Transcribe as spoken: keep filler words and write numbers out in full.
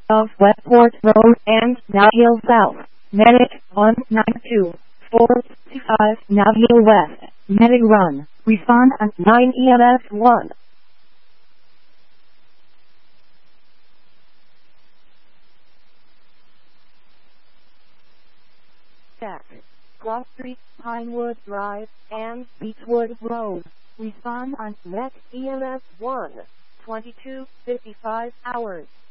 of Westport Road and Now Hill South. Medic one nine two four two five Now Hill West. Medic run. Respond at nine E M S one. Check. Cross Street, Pinewood Drive, and Beechwood Road. Respond on next E M S one. twenty-two fifty-five hours.